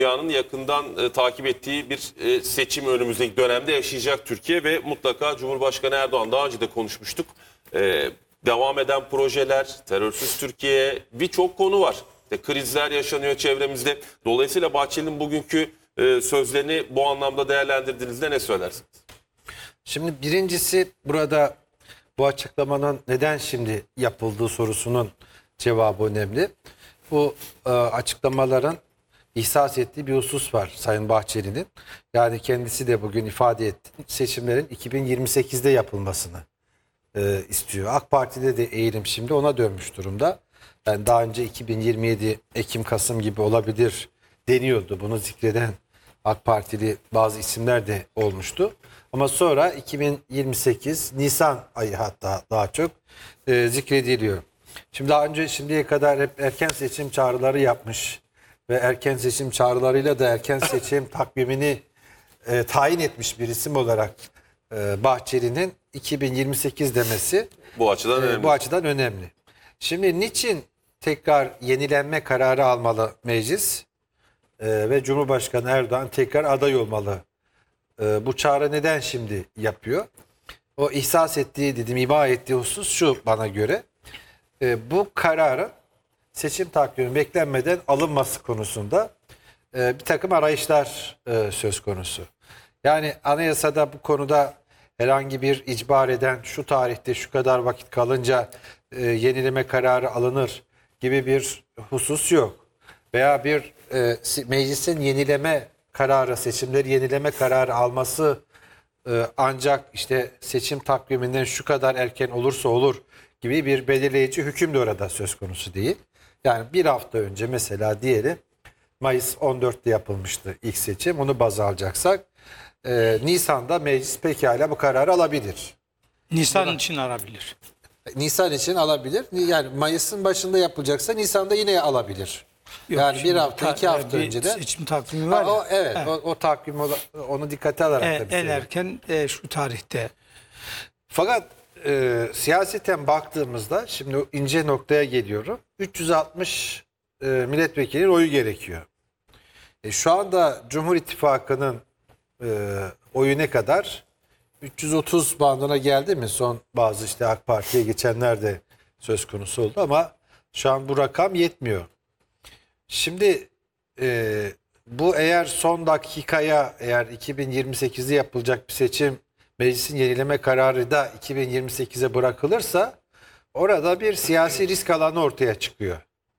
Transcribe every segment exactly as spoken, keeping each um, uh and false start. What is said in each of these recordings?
dünyanın yakından e, takip ettiği bir e, seçim önümüzdeki dönemde yaşayacak Türkiye ve mutlaka Cumhurbaşkanı Erdoğan, daha önce de konuşmuştuk. E, devam eden projeler, terörsüz Türkiye, birçok konu var. İşte krizler yaşanıyor çevremizde. Dolayısıyla Bahçeli'nin bugünkü e, sözlerini bu anlamda değerlendirdiğinizde ne söylersiniz? Şimdi birincisi, burada bu açıklamanın neden şimdi yapıldığı sorusunun cevabı önemli. Bu e, açıklamaların ihsas ettiği bir husus var Sayın Bahçeli'nin. Yani kendisi de bugün ifade etti. Seçimlerin iki bin yirmi sekizde yapılmasını e, istiyor. AK Parti'de de eğilim şimdi ona dönmüş durumda. Yani daha önce iki bin yirmi yedi Ekim-Kasım gibi olabilir deniyordu. Bunu zikreden AK Partili bazı isimler de olmuştu. Ama sonra iki bin yirmi sekiz Nisan ayı hatta daha çok e, zikrediliyor. Şimdi daha önce şimdiye kadar hep erken seçim çağrıları yapmış ve erken seçim çağrılarıyla da erken seçim takvimini e, tayin etmiş bir isim olarak e, Bahçeli'nin iki bin yirmi sekiz demesi Bu açıdan e, önemli. bu açıdan önemli. Şimdi niçin tekrar yenilenme kararı almalı meclis e, ve Cumhurbaşkanı Erdoğan tekrar aday olmalı? E, bu çağrı neden şimdi yapıyor? O ihsas ettiği, dedim, ima ettiği husus şu bana göre. E, bu kararın seçim takvimi beklenmeden alınması konusunda e, bir takım arayışlar e, söz konusu. Yani anayasada bu konuda herhangi bir icbar eden, şu tarihte şu kadar vakit kalınca e, yenileme kararı alınır gibi bir husus yok. Veya bir e, meclisin yenileme kararı, seçimleri yenileme kararı alması e, ancak işte seçim takviminden şu kadar erken olursa olur gibi bir belirleyici hüküm de orada söz konusu değil. Yani bir hafta önce mesela diyelim Mayıs on dörtte yapılmıştı ilk seçim. Onu baz alacaksak e, Nisan'da meclis pekala bu kararı alabilir. Nisan Buna, için alabilir. Nisan için alabilir. Yani Mayıs'ın başında yapılacaksa Nisan'da yine alabilir. Yok, yani bir hafta, ta- iki hafta bir önceden. seçim takvimi var Ha, o, ya. evet, Evet. O, o takvim ola- onu dikkate alarak E, tabii en söylüyorum. erken e, şu tarihte. Fakat e, siyaseten baktığımızda şimdi o ince noktaya geliyorum. üç yüz altmış e, milletvekilinin oyu gerekiyor. E, şu anda Cumhur İttifakı'nın e, oyu ne kadar? üç yüz otuz bandına geldi mi? Son bazı işte AK Parti'ye geçenler de söz konusu oldu ama şu an bu rakam yetmiyor. Şimdi e, bu eğer son dakikaya, eğer iki bin yirmi sekizde yapılacak bir seçim meclisin yenileme kararı da iki bin yirmi sekize bırakılırsa orada bir siyasi risk alanı ortaya çıkıyor.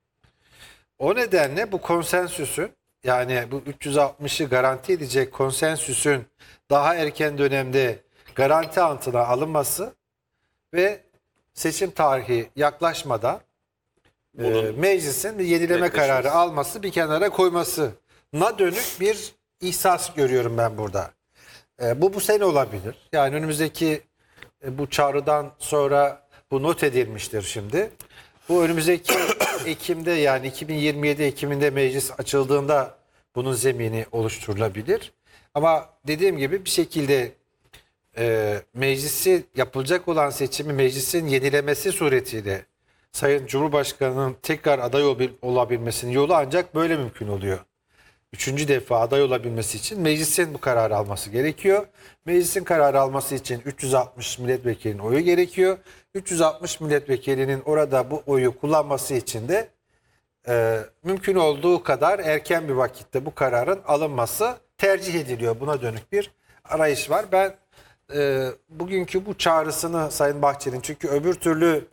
O nedenle bu konsensüsün, yani bu üç yüz altmışı garanti edecek konsensüsün daha erken dönemde garanti altına alınması ve seçim tarihi yaklaşmadan e, meclisin bir yenileme netleşmesi. kararı alması, bir kenara koymasına dönük bir ihsas görüyorum ben burada. E, bu bu sene olabilir. Yani önümüzdeki e, bu çağrıdan sonra bu not edilmiştir şimdi. Bu önümüzdeki Ekim'de, yani iki bin yirmi yedi Ekim'inde meclis açıldığında bunun zemini oluşturulabilir. Ama dediğim gibi bir şekilde e, meclisi, yapılacak olan seçimi meclisin yenilemesi suretiyle Sayın Cumhurbaşkanı'nın tekrar aday ol- olabilmesinin yolu ancak böyle mümkün oluyor. Üçüncü defa aday olabilmesi için meclisin bu kararı alması gerekiyor. Meclisin kararı alması için üç yüz altmış milletvekilinin oyu gerekiyor. üç yüz altmış milletvekilinin orada bu oyu kullanması için de e, mümkün olduğu kadar erken bir vakitte bu kararın alınması tercih ediliyor. Buna dönük bir arayış var. Ben e, bugünkü bu çağrısını Sayın Bahçeli'nin, çünkü öbür türlü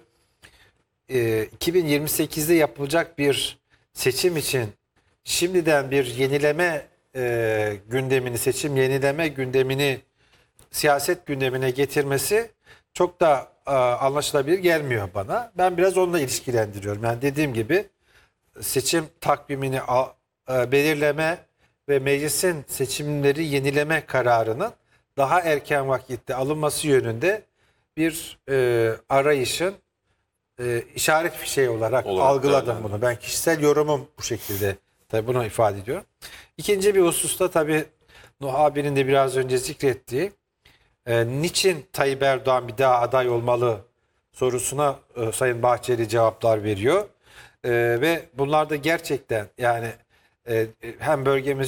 e, iki bin yirmi sekizde yapılacak bir seçim için şimdiden bir yenileme e, gündemini, seçim yenileme gündemini siyaset gündemine getirmesi çok da e, anlaşılabilir gelmiyor bana. Ben biraz onunla ilişkilendiriyorum. Yani dediğim gibi seçim takvimini a, e, belirleme ve meclisin seçimleri yenileme kararının daha erken vakitte alınması yönünde bir e, arayışın e, işaret fişeği olarak, Olarak algıladım değerlendir- bunu. Ben kişisel yorumum bu şekilde. Tabii bunu ifade ediyorum. İkinci bir hususta tabii Nuh abinin de biraz önce zikrettiği e, niçin Tayyip Erdoğan bir daha aday olmalı sorusuna e, Sayın Bahçeli cevaplar veriyor. E, ve bunlar da gerçekten, yani e, hem bölgemiz